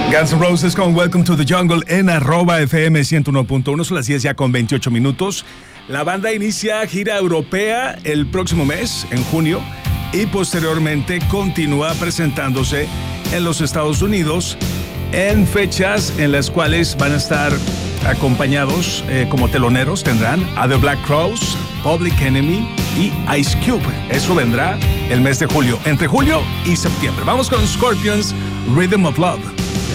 Guns N' Roses con Welcome to the Jungle en @FM 101.1. Son las 10 ya con 28 minutos. La banda inicia gira europea el próximo mes, en junio, y posteriormente continúa presentándose en los Estados Unidos en fechas en las cuales van a estar acompañados como teloneros. Tendrán a The Black Crowes, Public Enemy y Ice Cube. Eso vendrá el mes de julio, entre julio y septiembre. Vamos con Scorpions, Rhythm of Love.